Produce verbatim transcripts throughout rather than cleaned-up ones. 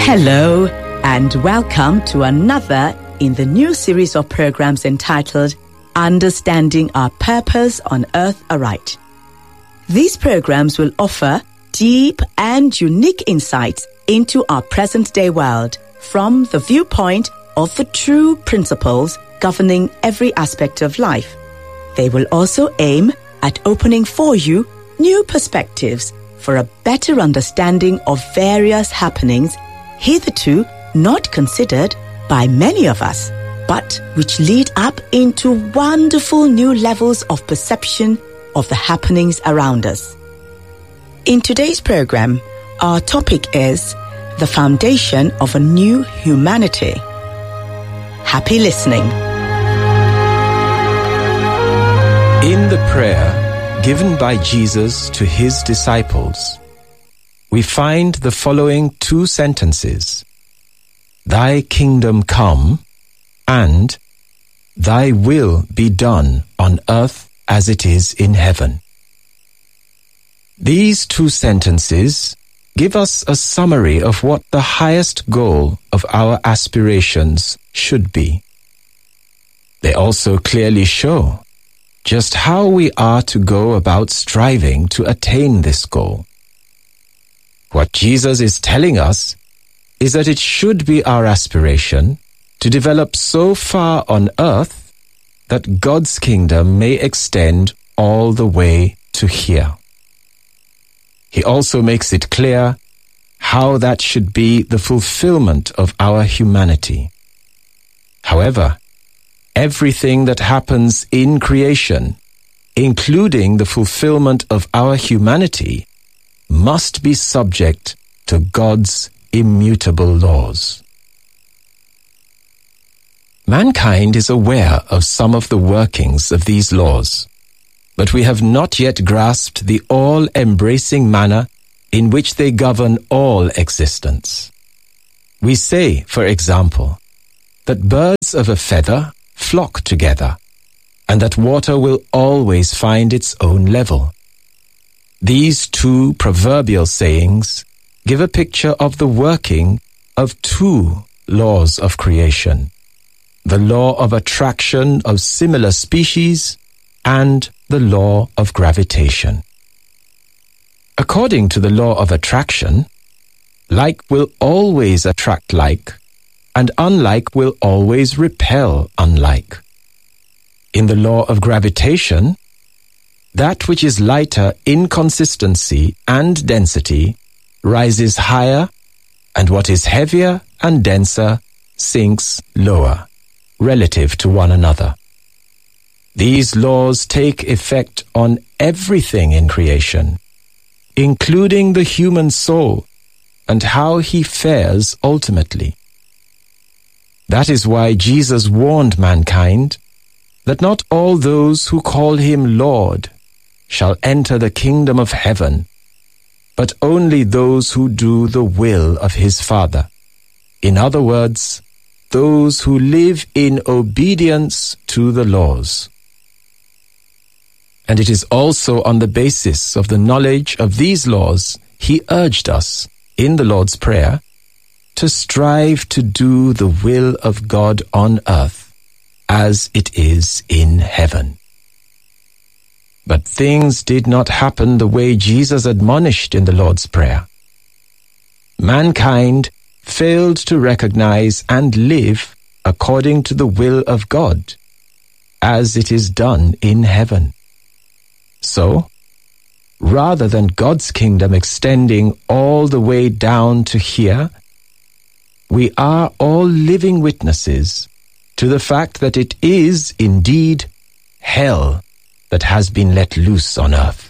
Hello and welcome to another in the new series of programs entitled Understanding Our Purpose on Earth Aright. These programs will offer deep and unique insights into our present-day world from the viewpoint of the true principles governing every aspect of life. They will also aim at opening for you new perspectives for a better understanding of various happenings hitherto not considered by many of us, but which lead up into wonderful new levels of perception of the happenings around us. In today's program, our topic is the foundation of a new humanity. Happy listening. In the prayer given by Jesus to his disciples, we find the following two sentences: Thy kingdom come, and Thy will be done on earth as it is in heaven. These two sentences give us a summary of what the highest goal of our aspirations should be. They also clearly show just how we are to go about striving to attain this goal. What Jesus is telling us is that it should be our aspiration to develop so far on earth that God's kingdom may extend all the way to here. He also makes it clear how that should be the fulfillment of our humanity. However, everything that happens in creation, including the fulfillment of our humanity, must be subject to God's immutable laws. Mankind is aware of some of the workings of these laws, but we have not yet grasped the all-embracing manner in which they govern all existence. We say, for example, that birds of a feather flock together, and that water will always find its own level. These two proverbial sayings give a picture of the working of two laws of creation: the law of attraction of similar species and the law of gravitation. According to the law of attraction, like will always attract like, and unlike will always repel unlike. In the law of gravitation, that which is lighter in consistency and density rises higher, and what is heavier and denser sinks lower, relative to one another. These laws take effect on everything in creation, including the human soul and how he fares ultimately. That is why Jesus warned mankind that not all those who call him Lord shall enter the kingdom of heaven, but only those who do the will of his Father. In other words, those who live in obedience to the laws. And it is also on the basis of the knowledge of these laws he urged us, in the Lord's Prayer, to strive to do the will of God on earth as it is in heaven. But things did not happen the way Jesus admonished in the Lord's Prayer. Mankind failed to recognize and live according to the will of God, as it is done in heaven. So, rather than God's kingdom extending all the way down to here, we are all living witnesses to the fact that it is indeed hell that has been let loose on earth.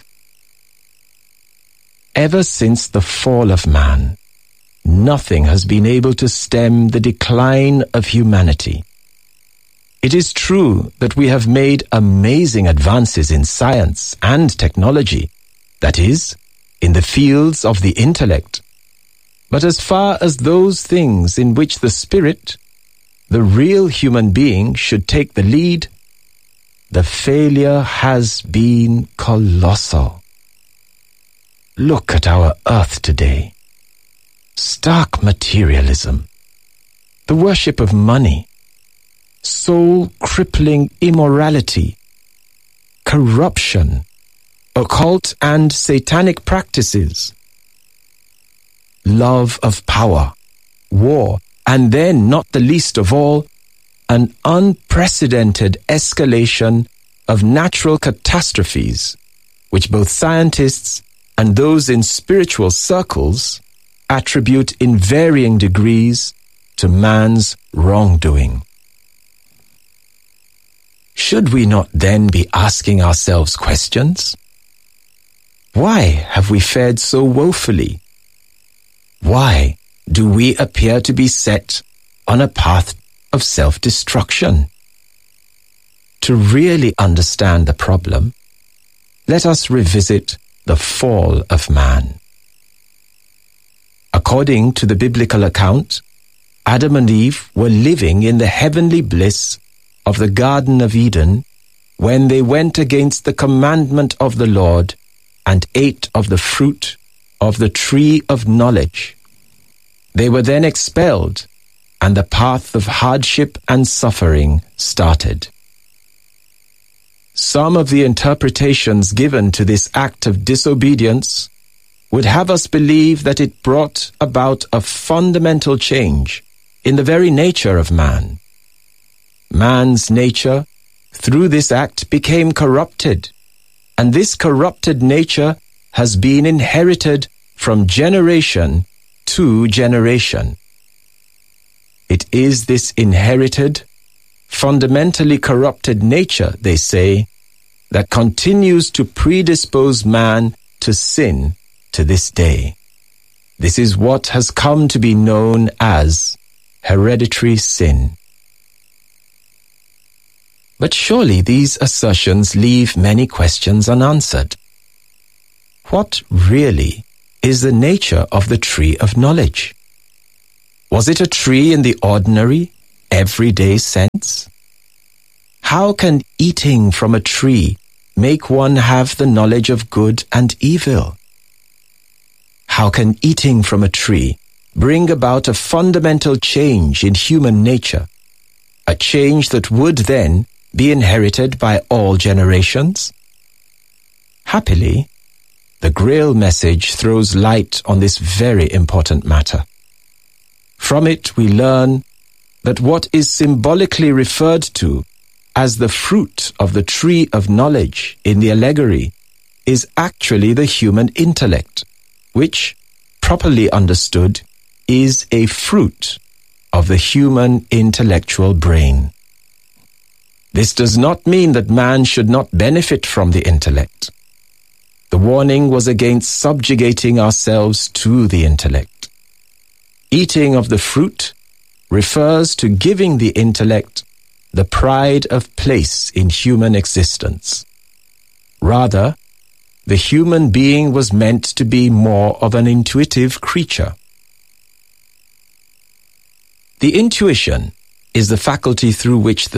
Ever since the fall of man, nothing has been able to stem the decline of humanity. It is true that we have made amazing advances in science and technology, that is, in the fields of the intellect. But as far as those things in which the spirit, the real human being, should take the lead, the failure has been colossal. Look at our earth today. stark materialism, the worship of money, soul-crippling immorality, corruption, occult and satanic practices, love of power, war, and then, not the least of all, an unprecedented escalation of natural catastrophes, which both scientists and those in spiritual circles attribute in varying degrees to man's wrongdoing. Should we not then be asking ourselves questions? Why have we fared so woefully? Why do we appear to be set on a path of self-destruction? To really understand the problem, let us revisit the fall of man. According to the biblical account, Adam and Eve were living in the heavenly bliss of the Garden of Eden when they went against the commandment of the Lord and ate of the fruit of the tree of knowledge. They were then expelled, and the path of hardship and suffering started. Some of the interpretations given to this act of disobedience would have us believe that it brought about a fundamental change in the very nature of man. Man's nature, through this act, became corrupted, and this corrupted nature has been inherited from generation to generation. It is this inherited, fundamentally corrupted nature, they say, that continues to predispose man to sin to this day. This is what has come to be known as hereditary sin. But surely these assertions leave many questions unanswered. What really is the nature of the tree of knowledge? Was it a tree in the ordinary, everyday sense? How can eating from a tree make one have the knowledge of good and evil? How can eating from a tree bring about a fundamental change in human nature, a change that would then be inherited by all generations? Happily, the Grail message throws light on this very important matter. From it we learn that what is symbolically referred to as the fruit of the tree of knowledge in the allegory is actually the human intellect, which, properly understood, is a fruit of the human intellectual brain. This does not mean that man should not benefit from the intellect. The warning was against subjugating ourselves to the intellect. Eating of the fruit refers to giving the intellect the pride of place in human existence. Rather, the human being was meant to be more of an intuitive creature. The intuition is the faculty through which the